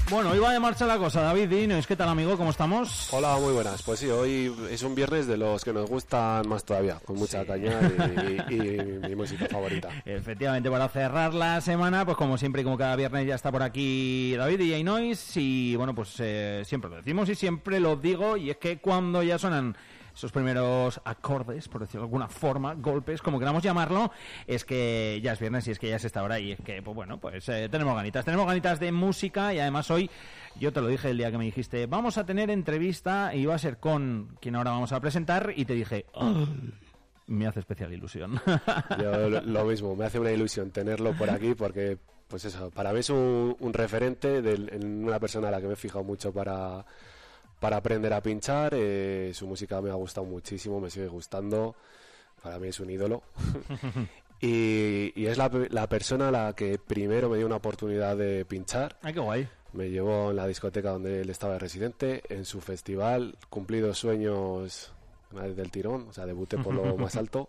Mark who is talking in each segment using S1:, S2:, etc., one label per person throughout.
S1: Bueno, hoy va de marcha la cosa, David Dinois, ¿qué tal, amigo? ¿Cómo estamos?
S2: Hola, muy buenas. Pues sí, hoy es un viernes de los que nos gustan más todavía, con mucha caña y mi música favorita.
S1: Efectivamente, para cerrar la semana, pues como siempre y como cada viernes ya está por aquí David Dinois y bueno, pues siempre lo decimos y siempre lo digo, y es que cuando ya suenan esos primeros acordes, por decirlo de alguna forma, golpes, como queramos llamarlo, es que ya es viernes y es que ya es esta hora y es que, pues bueno, pues tenemos ganitas de música. Y además hoy, yo te lo dije el día que me dijiste, vamos a tener entrevista y va a ser con quien ahora vamos a presentar, y te dije, oh, me hace especial ilusión.
S2: Yo lo mismo, me hace una ilusión tenerlo por aquí porque, pues eso, para mí es un referente en una persona a la que me he fijado mucho para aprender a pinchar. Su música me ha gustado muchísimo, me sigue gustando, para mí es un ídolo. y es la persona a la que primero me dio una oportunidad de pinchar.
S1: ¡Ay, qué guay!
S2: Me llevó en la discoteca donde él estaba de residente, en su festival, cumplí 2 sueños del tirón, o sea, debuté por lo más alto.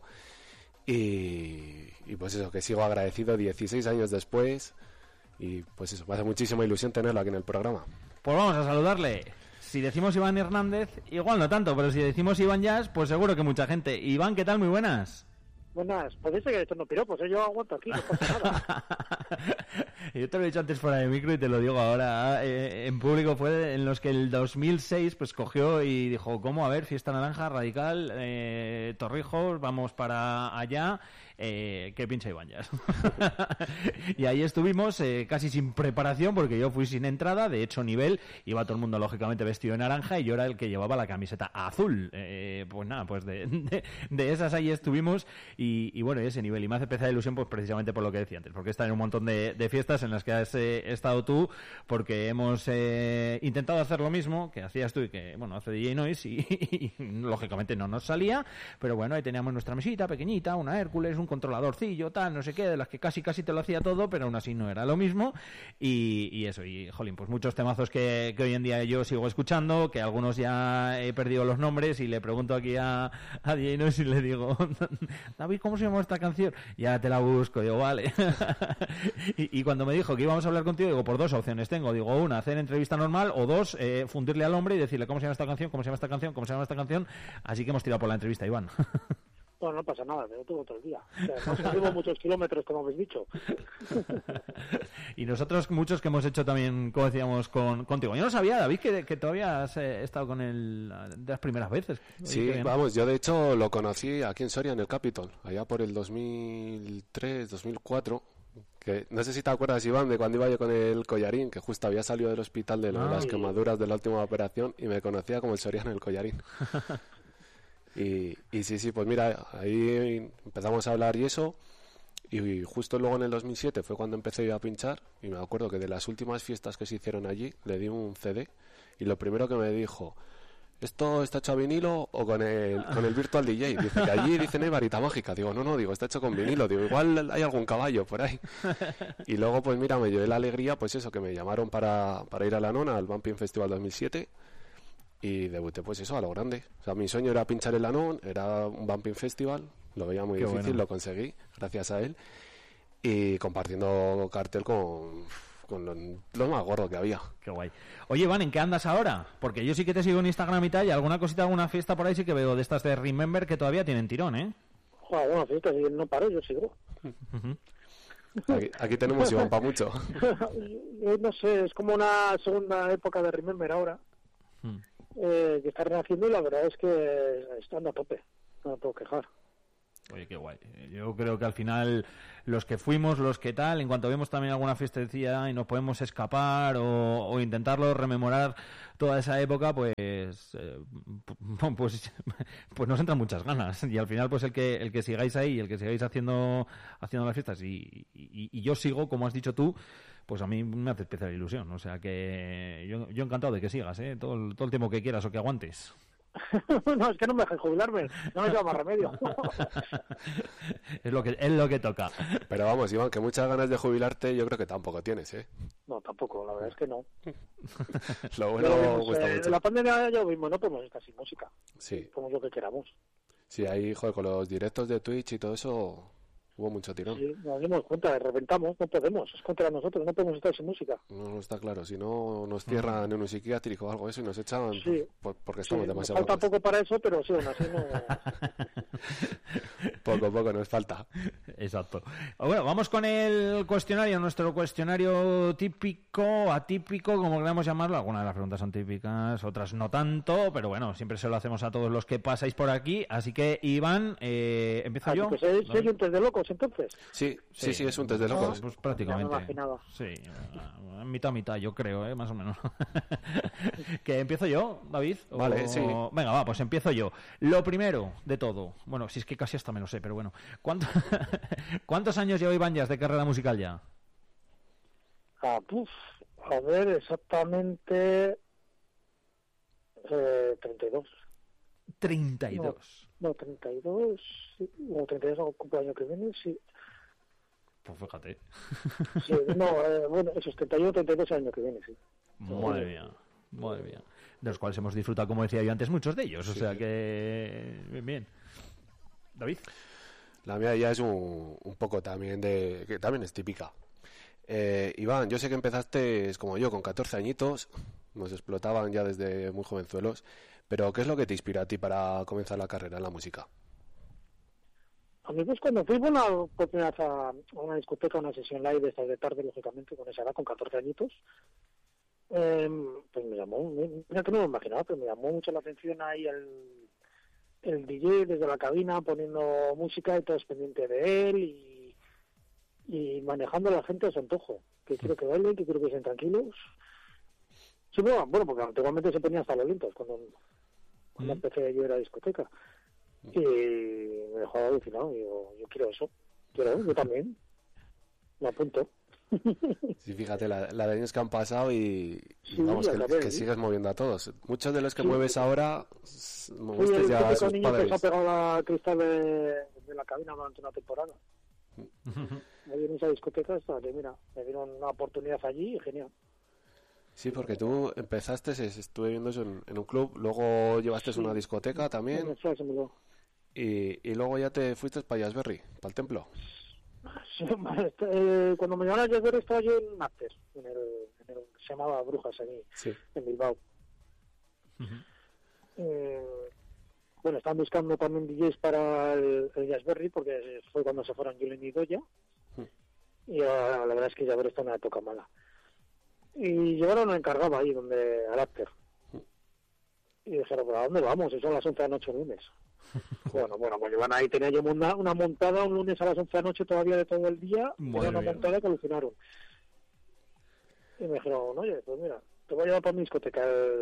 S2: Y pues eso, que sigo agradecido 16 años después. Y pues eso, me hace muchísima ilusión tenerlo aquí en el programa.
S1: Pues vamos a saludarle. Si decimos Iván Hernández, igual no tanto, pero si decimos Iván Jazz, pues seguro que mucha gente. Iván, ¿qué tal? Muy buenas.
S3: Buenas, podéis seguir echando piropos, yo aguanto aquí, no pasa nada.
S1: Yo te lo he dicho antes fuera de micro y te lo digo ahora. En público fue en los que el 2006 pues cogió y dijo, ¿cómo? A ver, Fiesta Naranja, Radical, Torrijos, vamos para allá, que pincha Iván Jazz. Y ahí estuvimos casi sin preparación, porque yo fui sin entrada. De hecho, nivel, iba todo el mundo lógicamente vestido de naranja y yo era el que llevaba la camiseta azul. Pues nada, pues de esas ahí estuvimos. Y bueno, ese nivel, y me hace especial ilusión pues precisamente por lo que decía antes, porque está en un montón de fiestas en las que has estado tú, porque hemos intentado hacer lo mismo que hacías tú y que, bueno, hace DJ Noise y lógicamente no nos salía, pero bueno, ahí teníamos nuestra mesita pequeñita, una Hércules, un controladorcillo, tal, no sé qué, de las que casi te lo hacía todo, pero aún así no era lo mismo, y eso, y jolín, pues muchos temazos que hoy en día yo sigo escuchando, que algunos ya he perdido los nombres, y le pregunto aquí a DJ Noise y le digo, David, ¿cómo se llama esta canción? Ya te la busco, digo, vale. y cuando me dijo que íbamos a hablar contigo, digo, por 2 opciones tengo. Digo, una, hacer entrevista normal, o 2, fundirle al hombre y decirle cómo se llama esta canción, cómo se llama esta canción, cómo se llama esta canción. Así que hemos tirado por la entrevista, Iván.
S3: Bueno, no pasa nada, yo tuve todo el día. O sea, no llevo muchos kilómetros, como habéis dicho.
S1: Y nosotros muchos que hemos hecho también, como decíamos, contigo. Yo no sabía, David, que todavía has estado con él de las primeras veces.
S2: Sí, vamos, yo de hecho lo conocí aquí en Soria, en el Capitol, allá por el 2003, 2004. Que no sé si te acuerdas, Iván, de cuando iba yo con el collarín, que justo había salido del hospital de las quemaduras de la última operación y me conocía como el soriano del collarín. Y sí, pues mira, ahí empezamos a hablar y eso, y justo luego en el 2007 fue cuando empecé yo a pinchar, y me acuerdo que de las últimas fiestas que se hicieron allí le di un CD, y lo primero que me dijo, ¿esto está hecho a vinilo o con el Virtual DJ? Dice que allí dicen hay varita mágica. Digo, no, digo, está hecho con vinilo. Digo, igual hay algún caballo por ahí. Y luego, pues mira, me llevé la alegría, pues eso, que me llamaron para ir a la Nona, al Bumping Festival 2007, y debuté, pues eso, a lo grande. O sea, mi sueño era pinchar el Anon, era un Bumping Festival, lo veía muy difícil, bueno. Lo conseguí, gracias a él, y compartiendo cartel con lo más gordo que había.
S1: Qué guay. Oye, Iván, ¿en qué andas ahora? Porque yo sí que te sigo en Instagram y tal, y alguna cosita, alguna fiesta por ahí sí que veo de estas de Remember que todavía tienen tirón, ¿eh?
S3: Joder, alguna fiesta, si no paro, yo sigo.
S2: Aquí tenemos Iván para mucho.
S3: No sé, es como una segunda época de Remember ahora, que está renaciendo, y la verdad es que están a tope, no me puedo quejar.
S1: Oye, qué guay. Yo creo que al final los que fuimos, los que tal, en cuanto vemos también alguna fiestecilla y nos podemos escapar o intentarlo rememorar toda esa época, pues nos entran muchas ganas. Y al final, pues el que sigáis ahí, el que sigáis haciendo las fiestas y yo sigo, como has dicho tú, pues a mí me hace especial ilusión. O sea que yo encantado de que sigas, todo el tiempo que quieras o que aguantes.
S3: No, es que no me dejen jubilarme, no me queda más remedio.
S1: Es lo que toca.
S2: Pero vamos, Iván, que muchas ganas de jubilarte yo creo que tampoco tienes, ¿eh?
S3: No, tampoco, la verdad es que no.
S2: Lo bueno gusta mucho.
S3: La pandemia ya mismo no podemos estar sin música.
S2: Sí.
S3: Como lo que queramos.
S2: Sí, ahí, joder, con los directos de Twitch y todo eso, hubo mucho tirón.
S3: Sí, nos dimos cuenta, reventamos, no podemos, es contra nosotros, no podemos estar sin música.
S2: No está claro, si no nos cierran en un psiquiátrico o algo eso y nos echan porque estamos
S3: sí,
S2: demasiado
S3: nos falta
S2: locos.
S3: poco para eso, pero sí, aún así no...
S2: Poco nos falta.
S1: Exacto. Bueno, vamos con el cuestionario, nuestro cuestionario típico, atípico, como queramos llamarlo. Algunas de las preguntas son típicas, otras no tanto, pero bueno, siempre se lo hacemos a todos los que pasáis por aquí. Así que, Iván, ¿empiezo yo?
S3: Pues ¿soy un test de locos, entonces?
S2: Sí, es un test de locos.
S1: Pues prácticamente.
S3: Ya me imaginaba.
S1: Sí, mitad, yo creo, más o menos. ¿Que empiezo yo, David?
S2: Vale, sí.
S1: Venga, va, pues empiezo yo. Lo primero de todo, bueno, si es que casi hasta me lo sé, pero bueno. ¿Cuántos años lleva Iván Llás de carrera musical ya?
S3: A ver, exactamente 32.
S1: 32.
S3: No, 32, sí, o 32 al cumpleaños que viene, sí.
S1: Pues fíjate.
S3: Sí, bueno, esos 31, 32 años que viene, sí.
S1: Madre mía. De los cuales hemos disfrutado, como decía yo antes, muchos de ellos. O sea que... Bien. David.
S2: La mía ya es un poco también que también es típica. Iván, yo sé que empezaste como yo, con 14 añitos, nos explotaban ya desde muy jovenzuelos, pero ¿qué es lo que te inspira a ti para comenzar la carrera en la música?
S3: A mí pues cuando fui por primera vez a una discoteca, una sesión live de estas de tarde, lógicamente, con esa edad, con 14 añitos, pues me llamó, mira que no me imaginaba, pero me llamó mucho la atención ahí el DJ desde la cabina poniendo música y todos pendientes de él y manejando a la gente a su antojo, que quiero que bailen, que quiero que estén tranquilos. Sí, bueno, porque antiguamente se ponía hasta los lentos cuando empecé yo a ir a la discoteca. Y me dejó alucinado. Y digo, yo quiero eso. Yo también. Me apunto.
S2: Sí, fíjate, la de años que han pasado y vamos, que sigues moviendo a todos. Muchos de los que mueves ahora, moviste ya a sus
S3: niño
S2: padres.
S3: que se ha pegado la cristal de la cabina durante una temporada. Ahí en esa discoteca, que mira, me dieron una oportunidad allí y genial.
S2: Sí, porque tú empezaste, estuve viendo eso en un club, luego llevaste una discoteca también y luego ya te fuiste para Jazzberry, para el templo.
S3: Sí, cuando me llamaron a Jazzberry estaba yo en Master, se llamaba Brujas allí, en Bilbao. Bueno, estaban buscando también DJs para el Jazzberry porque fue cuando se fueron Julen y Doya y la verdad es que Jazzberry está en una época mala. Y llegaron a encargado ahí, al After. Y dijeron, ¿pero a dónde vamos? Y son las 11 de la noche el lunes. Bueno, pues iban ahí, tenía yo una montada un lunes a las 11 de la noche todavía de todo el día. Era una montada que alucinaron. Y me dijeron, oye, pues mira, te voy a llevar para mi discoteca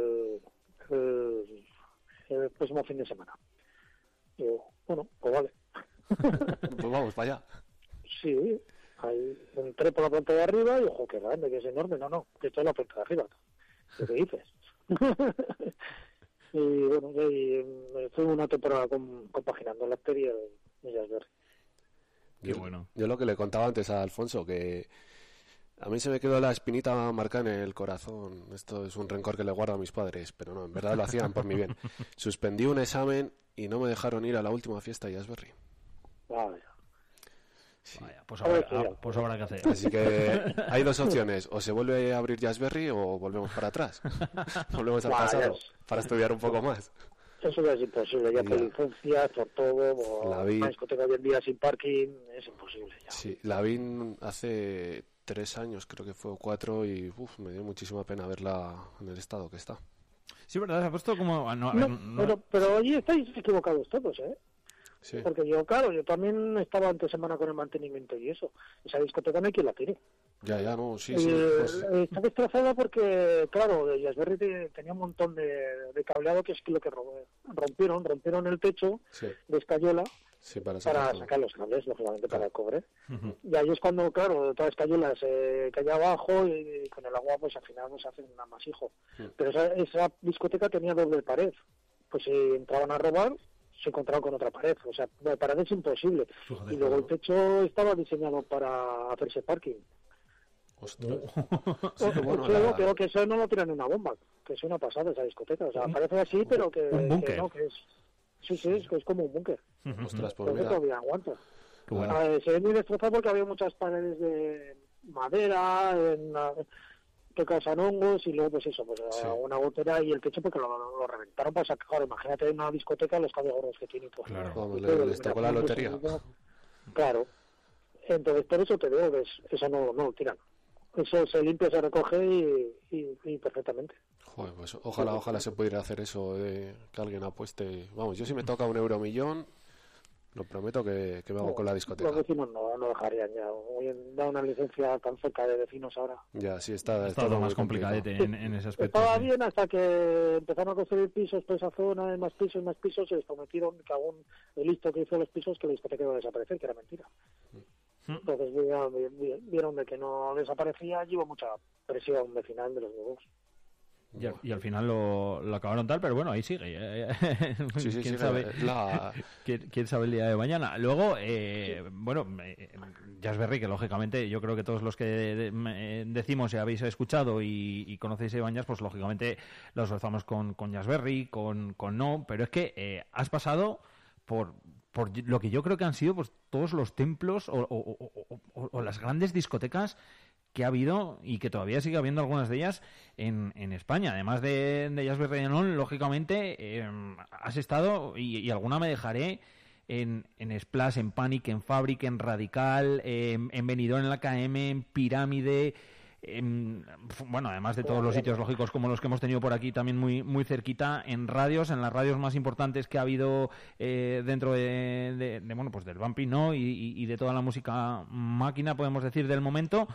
S3: el próximo fin de semana. Y digo, bueno, pues vale.
S2: Pues vamos para allá.
S3: Sí. Ahí entré por la planta de arriba y ojo, qué grande, que es enorme. No, que esto es la planta de arriba. ¿Qué dices? Y bueno, fue una temporada compaginando el After y el Jazzberry.
S2: Qué bueno. Yo lo que le contaba antes a Alfonso, que a mí se me quedó la espinita marcada en el corazón. Esto es un rencor que le guardo a mis padres, pero no, en verdad lo hacían por mi bien. Suspendí un examen y no me dejaron ir a la última fiesta de Jazzberry.
S3: Vaya.
S2: Sí.
S1: Vaya, pues habrá que hacer.
S2: Así que hay dos opciones: o se vuelve a abrir Jazzberry o volvemos para atrás. Volvemos al pasado para estudiar un poco más.
S3: Eso ya es imposible, ya por licencias, por todo, una discoteca hoy en día sin parking, es imposible ya.
S2: Sí, la vi hace 3 años, creo que fue, o 4, y me dio muchísima pena verla en el estado que está.
S1: Sí, verdad, se ha puesto como...
S3: Pero allí estáis equivocados todos, ¿eh?
S2: Sí.
S3: Porque yo también estaba antes semana con el mantenimiento y eso. Esa discoteca no hay quien la tire.
S2: Ya, no, sí.
S3: Pues... Está destrozada porque, claro, Jazzberry tenía un montón de cableado que es lo que rompieron el techo de escayola para sacar los cables, lógicamente, para el cobre. Y ahí es cuando, claro, toda escayola se cae abajo y con el agua, pues al final nos hacen un amasijo. Pero esa discoteca tenía doble pared. Pues si entraban a robar, se encontraban con otra pared, o sea, la pared es imposible. Y luego el techo estaba diseñado para hacerse parking.
S2: Ostras.
S3: Creo que eso no lo tiran en una bomba, que es una pasada esa discoteca, o sea, parece así, pero que no, que es... Sí, es como un búnker.
S2: Ostras, pues
S3: mira, todavía aguanta.
S1: Qué bueno.
S3: Se ve muy destrozado porque había muchas paredes de madera, que causan hongos, y luego pues eso, pues una gotera y el techo porque lo reventaron para sacar. Imagínate en una discoteca los cambios gordos que tiene. Pues,
S2: claro, vamos, les tocó la lotería.
S3: Claro. Entonces, por eso te digo que eso no lo tiran. Eso se limpia, se recoge y perfectamente.
S2: Joder, pues ojalá se pudiera hacer eso de que alguien apueste. Vamos, yo si me toca €1.000.000, lo prometo que me hago con la discoteca.
S3: Los vecinos no dejarían ya. Da una licencia tan cerca de vecinos ahora.
S2: Ya, sí, está
S1: todo más complicadete en ese aspecto.
S3: Estaba bien hasta que empezaron a construir pisos por esa zona, más pisos, y les prometieron que algún listo que hizo los pisos que la discoteca iba a desaparecer, que era mentira. Entonces vieron de que no desaparecía y hubo mucha presión vecinal de los nuevos.
S1: Y al final lo acabaron tal, pero bueno, ahí sigue. ¿Quién sabe? ¿Quién sabe el día de mañana? Luego, Jazzberry, que lógicamente yo creo que todos los que decimos y habéis escuchado y conocéis a Iván Jazz, pues lógicamente los rozamos con Jazzberry, con No, pero es que has pasado por lo que yo creo que han sido pues todos los templos o las grandes discotecas que ha habido y que todavía sigue habiendo algunas de ellas en España. Además de Jazzberry y Non, lógicamente has estado, y alguna me dejaré, en Splash, en Panic, en Fabric, en Radical, en Benidorm, en la KM, en Pirámide, bueno, además de todos los sitios lógicos como los que hemos tenido por aquí también muy cerquita, en radios, en las radios más importantes que ha habido dentro de bueno, pues del bumping, ¿no? Y de toda la música máquina, podemos decir, del momento.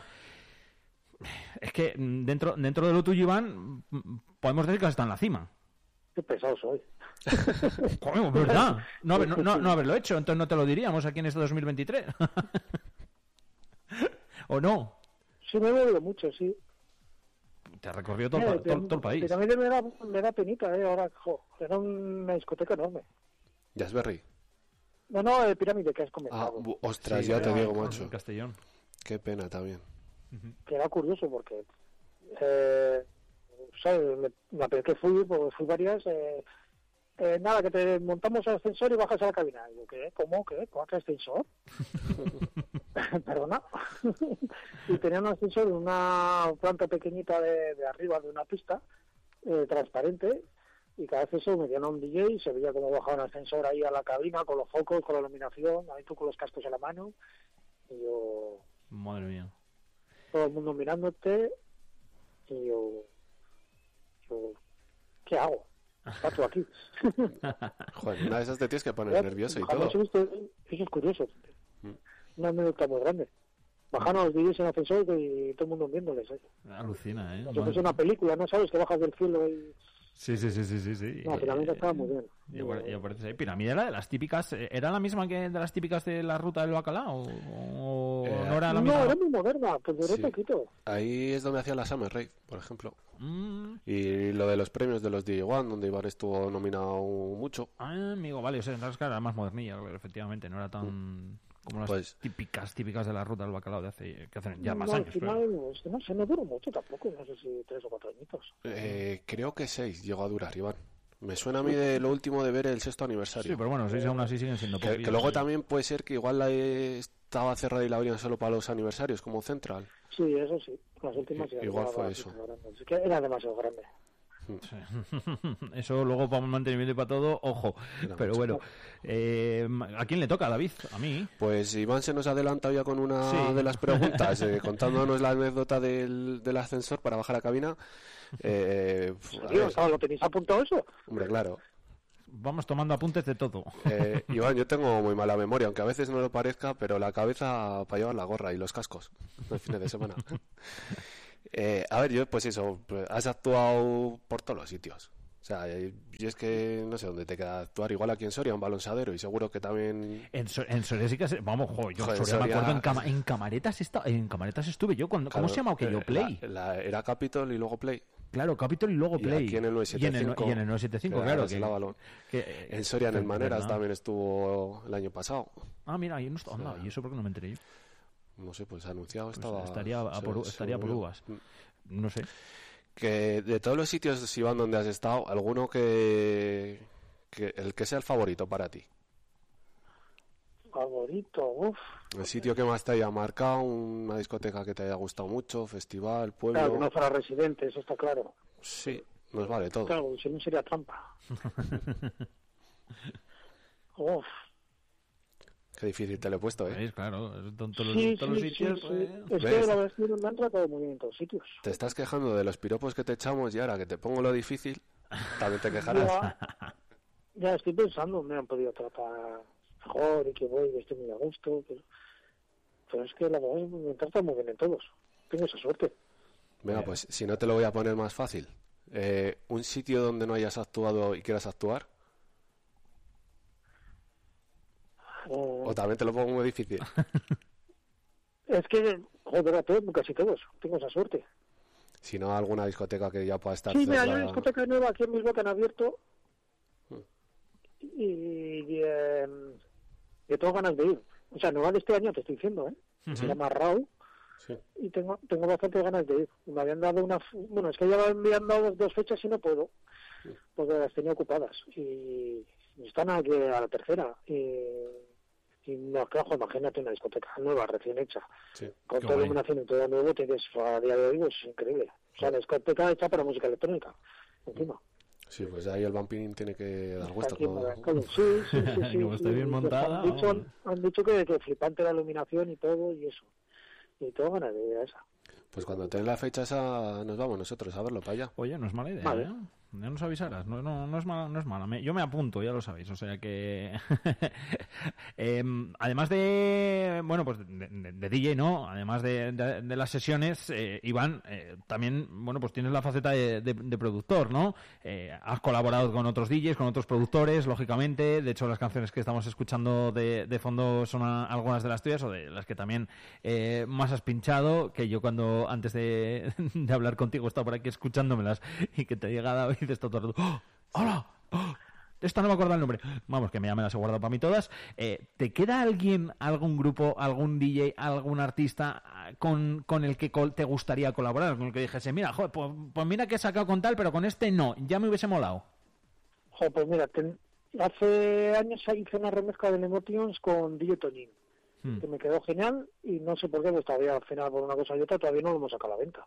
S1: Es que dentro de lo tuyo, Iván, podemos decir que has estado en la cima.
S3: Qué pesado soy.
S1: Coño, ¿verdad? No haberlo hecho, entonces no te lo diríamos aquí en este 2023. ¿O no?
S3: Sí, me he movido mucho, sí.
S1: Te ha recorrido todo el país.
S3: Pero a mí me da penita, ahora, era una discoteca enorme.
S2: Jazzberry.
S3: No, Pirámide, que has comentado.
S2: Ostras, sí, ya te digo, macho.
S1: En Castellón.
S2: Qué pena también.
S3: Que era curioso porque, ¿sabes? La vez que fui varias, nada, que te montamos al ascensor y bajas a la cabina. Y yo, ¿qué? ¿Cómo? ¿Qué? ¿Cómo que ascensor? Perdona. Y tenía un ascensor en una planta pequeñita de arriba de una pista, transparente, y cada vez eso metían a un DJ y se veía cómo bajaba un ascensor ahí a la cabina con los focos, con la iluminación, ahí tú con los cascos en la mano, y yo...
S1: Madre mía.
S3: Todo el mundo mirándote, y yo ¿qué hago? Estás tú aquí.
S2: Joder, una de esas te tienes que poner nervioso y todo.
S3: Eso es curioso. Una anécdota muy grande. Bajaron los DJs en el ascensor y todo el mundo viéndoles.
S1: Alucina, ¿eh?
S3: Eso es una película, ¿no? ¿Sabes? Que bajas del cielo y...
S1: Sí.
S3: No, Pirámide estaba muy bien.
S1: Y aparece ahí. Pirámide era de las típicas, ¿era la misma que de las típicas de la ruta del bacalao? ¿O no era la misma?
S3: No, era muy moderna, pues duró poquito.
S2: Ahí es donde hacía la Summer Rave, por ejemplo. Y lo de los premios de los DJ One, donde Ibar estuvo nominado mucho.
S1: Ah, amigo, vale, o sea, entonces era más modernilla, efectivamente, no era tan... como las típicas de la ruta del bacalao de hace ya más años.
S3: Al final, no sé, no duró mucho tampoco, no sé si 3 o 4 añitos.
S2: Creo que 6 llegó a durar, Iván. Me suena a mí de lo último de ver el 6º aniversario.
S1: Sí, pero bueno, 6 aún así siguen siendo poquitos.
S2: Que luego también puede ser que igual estaba cerrada y la abrían solo para los aniversarios, como Central.
S3: Sí, eso sí. Las últimas
S2: igual fue eso.
S3: Es que era demasiado grande.
S1: Sí. Eso luego para un mantenimiento y para todo, ojo. Pero bueno, ¿a quién le toca, David? ¿A mí?
S2: Pues Iván se nos adelanta ya con una de las preguntas, contándonos la anécdota del ascensor para bajar a cabina.
S3: ¿Lo tenéis apuntado eso?
S2: Hombre, claro.
S1: Vamos tomando apuntes de todo.
S2: Iván, yo tengo muy mala memoria, aunque a veces no lo parezca, pero la cabeza para llevar la gorra y los cascos el fin de semana. A ver, yo pues eso, has actuado por todos los sitios. O sea, yo es que no sé dónde te queda actuar. Igual aquí en Soria, un balonsadero, y seguro que también...
S1: En Soria sí que... Vamos, yo en Soria me acuerdo, en Camaretas estuve yo. Claro, ¿cómo se llama aquello? Play.
S2: Era Capitol y luego Play.
S1: Claro, Capitol y luego Play.
S2: Y aquí en el 975.
S1: Y en el 975, claro.
S2: En Soria, en el Maneras, también estuvo el año pasado.
S1: Ah, mira, yo no estaba. ¿Y eso por qué no me enteré yo?
S2: No sé, pues anunciado
S1: pues
S2: estaba...
S1: Estaría por uvas. No sé.
S2: Que de todos los sitios, Iván, donde has estado, alguno que el que sea el favorito para ti.
S3: Favorito, uff.
S2: El sitio que más te haya marcado, una discoteca que te haya gustado mucho, festival, pueblo...
S3: Claro, que no fuera residente, eso está claro.
S2: Sí, nos vale todo.
S3: Claro, si no sería trampa. Uf.
S2: Qué difícil te lo he puesto, ¿eh?
S1: ¿Veis? Claro, todos los sitios...
S3: Sí. Es que la verdad es que me han tratado muy bien en todos sitios.
S2: Te estás quejando de los piropos que te echamos y ahora que te pongo lo difícil, también te quejarás.
S3: Ya estoy pensando, me han podido tratar mejor y que voy y estoy muy a gusto, pero es que la verdad es que me tratan muy bien en todos. Tengo esa suerte.
S2: Venga, pues si no te lo voy a poner más fácil. ¿Un sitio donde no hayas actuado y quieras actuar? ¿O también te lo pongo muy difícil?
S3: Es que, joder, a todos, casi todos. Tengo esa suerte.
S2: Si no, alguna discoteca que ya pueda estar
S3: Sí,
S2: cerrada.
S3: mira, hay una discoteca nueva aquí en Bilbao que han abierto y tengo ganas de ir. O sea, nueva de este año, te estoy diciendo, ¿eh? Se llama Rau. Sí. Y tengo bastante ganas de ir. Me habían dado bueno, es que ya me habían dado 2 fechas y no puedo, porque las tenía ocupadas. Y están aquí a la tercera. Y no, claro, imagínate una discoteca nueva, recién hecha, con toda iluminación y todo nuevo, tienes a día de hoy, es increíble. O sea, la discoteca hecha para música electrónica, encima.
S2: Sí, pues ahí el Vamping tiene que dar gusto.
S3: Sí.
S1: Como está bien montada.
S3: Han dicho que flipante la iluminación y todo, y eso. Y tengo ganas de ir a esa.
S2: Pues cuando tenga la fecha esa, nos vamos nosotros a verlo para allá.
S1: Oye, no es mala idea,
S3: vale.
S1: ¿eh? Ya nos avisarás, no es mala. Yo me apunto, ya lo sabéis, o sea que... además de, bueno, pues de DJ, ¿no? Además de las sesiones, Iván, también, bueno, pues tienes la faceta de productor, ¿no? Has colaborado con otros DJs, con otros productores, lógicamente. De hecho, las canciones que estamos escuchando de fondo son algunas de las tuyas, o de las que también más has pinchado, que yo cuando, antes de hablar contigo, he estado por aquí escuchándomelas y que te llega David. Dices todo el rato, ¡oh! ¡Hola! ¡Oh! Esta no me acuerdo el nombre. Vamos, que ya me las he guardado para mí todas. ¿Te queda alguien, algún grupo, algún DJ, algún artista con el que te gustaría colaborar? Con el que dijese, mira, joder, pues mira que he sacado con tal, pero con este no, ya me hubiese molado.
S3: Joder, pues mira, hace años hice una remezcla de Emotions con DJ Toñín, que me quedó genial y no sé por qué, pues todavía al final por una cosa y otra todavía no lo hemos sacado a la venta.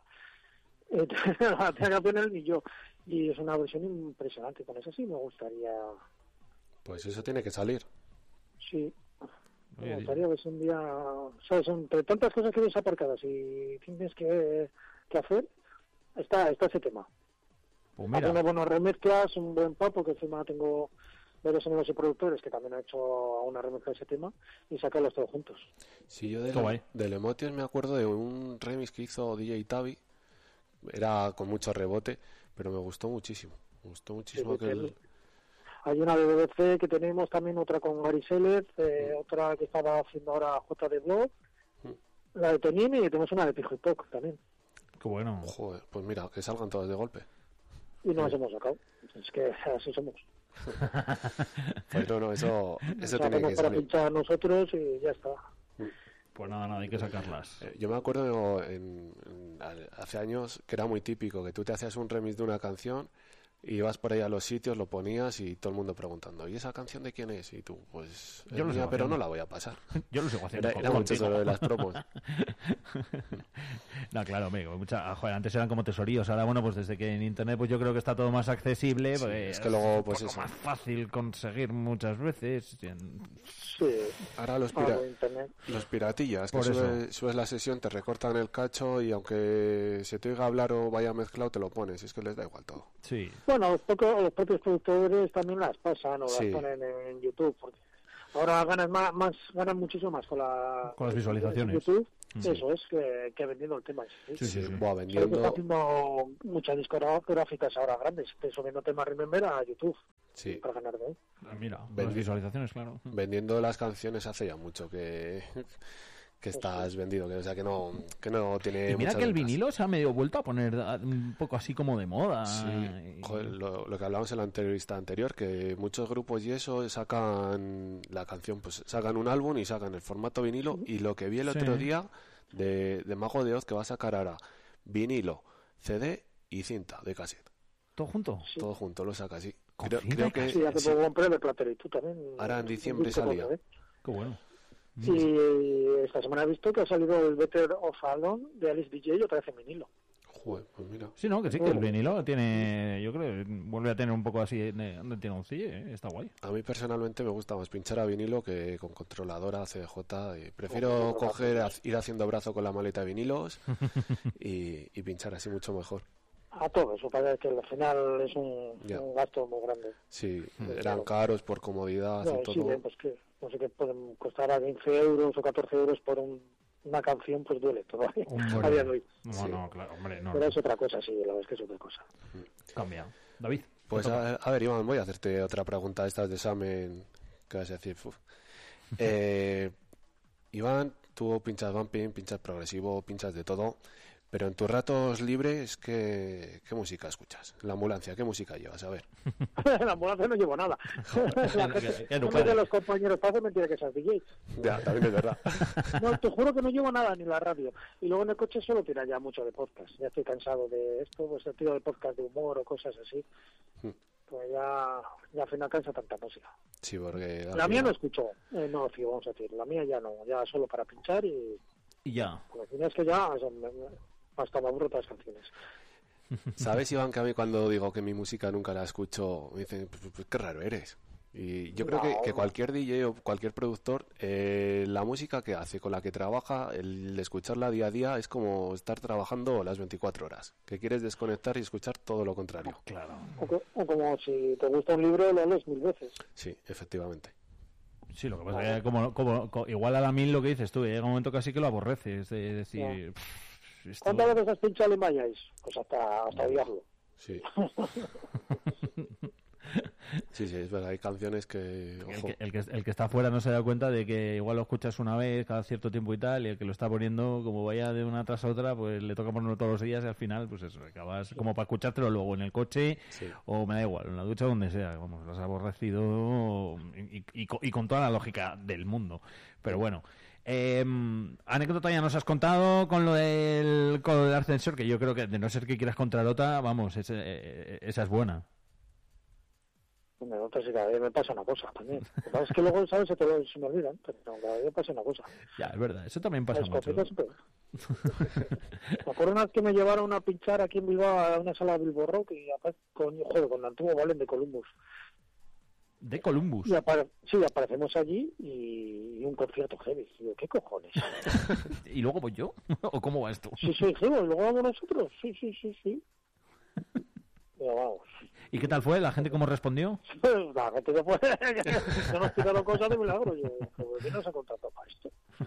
S3: La canción ni yo, y es una versión impresionante. Con eso sí me gustaría.
S2: Pues eso tiene que salir.
S3: Sí, me gustaría ver si un día, sabes, entre tantas cosas que ves aparcadas y tienes que hacer, está ese tema.
S1: Pues mira,
S3: hace unas buenas remezclas, un buen pop, porque encima tengo varios amigos y productores que también han hecho una remezcla de ese tema y sacarlos todos juntos.
S2: Sí, yo del Emotions me acuerdo de un remix que hizo DJ Tavi. Era con mucho rebote, pero me gustó muchísimo. Sí,
S3: hay una de BBC que tenemos también, otra con Gary Sellers, otra que estaba haciendo ahora J de Blog, la de Tonini, y tenemos una de Pijo y Poc también.
S1: Qué bueno.
S2: Joder, pues mira, que salgan todas de golpe.
S3: Y no las hemos sacado. Es que así somos.
S2: Pues no, eso tiene que
S3: para
S2: salir.
S3: pinchar nosotros y ya está.
S1: Pues nada, hay que sacarlas.
S2: Yo me acuerdo hace años que era muy típico que tú te hacías un remix de una canción y ibas por ahí a los sitios, lo ponías y todo el mundo preguntando, ¿y esa canción de quién es? Y tú, pues,
S1: yo lo
S2: mía, pero no la voy a pasar.
S1: Yo lo sigo haciendo.
S2: Era mucho eso de las promos.
S1: No, claro, amigo, joder, antes eran como tesoríos, ahora bueno, pues desde que en internet pues yo creo que está todo más accesible,
S2: sí, es que luego pues
S1: es más fácil conseguir muchas veces.
S3: Sí.
S2: Ahora los piratillas, que subes la sesión, te recortan el cacho y aunque se te oiga hablar o vaya mezclado te lo pones, es que les da igual todo.
S1: Sí.
S3: Bueno, los propios productores también las pasan o las ponen en YouTube, porque ahora ganan muchísimo más con las
S1: visualizaciones.
S3: YouTube, eso es, que vendiendo el tema.
S2: Sí.
S3: Vendiendo. Está haciendo muchas discográficas ahora grandes, subiendo temas Remember a YouTube.
S2: Sí.
S3: Para ganar de ahí.
S1: Mira, las visualizaciones, claro.
S2: Vendiendo las canciones hace ya mucho que estás vendido, o sea que no tiene.
S1: Y mira que el vinilo se ha medio vuelto a poner un poco así como de moda.
S2: Sí, joder, lo que hablábamos en la entrevista anterior, que muchos grupos y eso sacan la canción, pues sacan un álbum y sacan el formato vinilo, y lo que vi el otro día de Mago de Oz, que va a sacar ahora vinilo, CD y cinta de cassette.
S1: ¿Todo junto?
S3: Sí.
S2: Todo junto, lo saca así.
S3: Creo que sí, hace poco compré el Platerito también.
S2: Ahora en diciembre salía.
S1: Qué bueno.
S3: Y esta semana he visto que ha salido el Better of Alone de Alice DJ otra vez en vinilo.
S2: Joder, pues mira.
S1: Sí, no, que sí, que el vinilo tiene, yo creo, vuelve a tener un poco así donde tiene un cille, está guay.
S2: A mí personalmente me gusta más pinchar a vinilo que con controladora CDJ. Y prefiero ir haciendo brazo con la maleta de vinilos y pinchar así mucho mejor.
S3: A todo, eso parece que al final es un gasto muy grande.
S2: Sí, eran caros por comodidad y todo.
S3: Sí, pues que no sé qué pueden costar a 15 euros o 14 euros por una canción, pues duele todavía. A día de hoy.
S1: No, claro, hombre, no.
S3: Pero es otra cosa, sí, la verdad es que es otra cosa.
S1: Cambia. David.
S2: Pues a ver, Iván, voy a hacerte otra pregunta de estas de examen. ¿Qué vas a decir? Iván, tú pinchas bumping, pinchas progresivo, pinchas de todo. Pero en tus ratos libres, ¿qué música escuchas? En la ambulancia, ¿qué música llevas? A ver.
S3: En la ambulancia no llevo nada. La gente de los compañeros parece mentira que seas DJ.
S2: Ya, también es verdad.
S3: No, te juro que no llevo nada, ni la radio. Y luego en el coche solo tira ya mucho de podcast. Ya estoy cansado de esto, pues el tiro de podcast de humor o cosas así. Pues ya al final cansa tanta música.
S2: Sí, porque...
S3: La mía no escucho, no, sí, vamos a decir. La mía ya no, ya solo para pinchar y
S1: ya.
S3: Al final es que ya... hasta me aburro otras canciones.
S2: ¿Sabes, Iván, que a mí cuando digo que mi música nunca la escucho, me dicen, pues qué raro eres? Y yo creo que cualquier DJ o cualquier productor, la música que hace, con la que trabaja, el escucharla día a día es como estar trabajando las 24 horas, que quieres desconectar y escuchar todo lo contrario.
S1: Claro.
S3: O como si te gusta un libro, lo lees 1000 veces.
S2: Sí, efectivamente.
S1: Sí, lo que pasa es que como igual a la 1000 lo que dices tú, llega un momento casi que lo aborreces, de decir...
S3: ¿Cuántas veces has pinchado en Mayáis? Pues hasta odiarlo.
S2: Sí. Sí, es verdad, hay canciones que... Ojo.
S1: El que está afuera no se da cuenta de que igual lo escuchas una vez cada cierto tiempo y tal, y el que lo está poniendo, como vaya de una tras otra, pues le toca ponerlo todos los días y al final, pues eso, acabas como para escuchártelo luego en el coche, o me da igual, en la ducha, donde sea, vamos, lo has aborrecido y con toda la lógica del mundo. Pero bueno... anécdota ya nos has contado con lo del ascensor, que yo creo que de no ser que quieras contar otra, vamos, esa es buena.
S3: No sé si cada vez me pasa una cosa también. Lo que pasa es que luego, ¿sabes? Se me olvidan, pero cada vez me pasa una cosa.
S1: Ya, es verdad, eso también pasa mucho.
S3: Me acuerdo una vez que me llevaron a pinchar aquí en Bilbao a una sala de Bilbo Rock y con el antiguo Valen de Columbus.
S1: ¿De Columbus?
S3: Sí, aparecemos allí y un concierto heavy. Y yo, ¿qué cojones?
S1: ¿Y luego voy yo? ¿O cómo va esto?
S3: Sí, luego vamos nosotros. Sí. Pero vamos.
S1: ¿Y qué tal fue? ¿La gente cómo respondió?
S3: La gente después no nos tiraron cosas de milagro. Yo, ¿quién nos ha contratado para esto?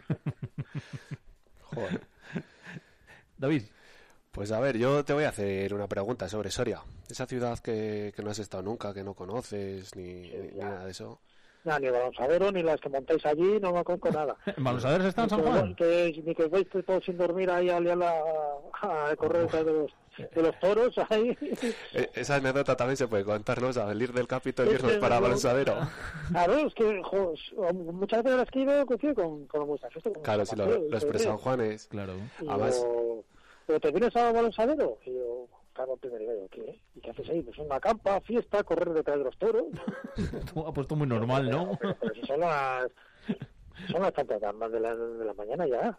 S2: Joder.
S1: David.
S2: Pues a ver, yo te voy a hacer una pregunta sobre Soria. Esa ciudad que no has estado nunca, que no conoces, ni nada de eso.
S3: No, ni Balonsadero, ni las que montáis allí, no me conozco nada.
S1: ¿En Balonsadero está en San Juan?
S3: Ni que vais todos sin dormir ahí a correr de los toros ahí.
S2: Esa anécdota también se puede contar, ¿no? O sea, salir del Capitol y irnos para Balonsadero.
S3: Claro, es que muchas veces las que he ido coincido con vuestras fiestas.
S2: Claro, sí, los pre-San-Juanes.
S1: Claro.
S3: Además... ¿Pero te vienes a Balonsadero? Y yo, claro, primero digo, ¿qué? ¿Y qué haces ahí? Pues una campa, fiesta, correr detrás de los toros.
S1: Tú has puesto muy normal, ¿no?
S3: Pero si son las tantas damas de la mañana ya.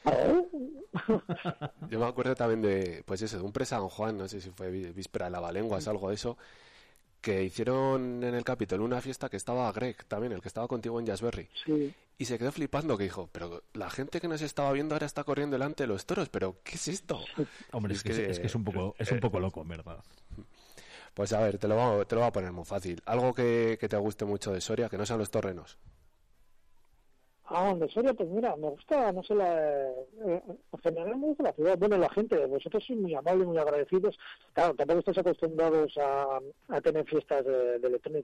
S2: Yo me acuerdo también de un pre-San Juan, no sé si fue víspera de Lavalenguas, algo de eso, que hicieron en el Capitol una fiesta que estaba Greg también, el que estaba contigo en Jazzberry.
S3: Sí.
S2: Y se quedó flipando, que dijo, pero la gente que nos estaba viendo ahora está corriendo delante de los toros, pero ¿qué es esto?
S1: Hombre, es que es un poco loco, en verdad.
S2: Pues a ver, te lo voy a poner muy fácil. Algo que te guste mucho de Soria, que no sean los torrenos.
S3: De Soria, pues mira, me gusta, no sé, en general me gusta la ciudad. Bueno, la gente, vosotros sois muy amables, muy agradecidos. Claro, tampoco estáis acostumbrados a tener fiestas de electrónica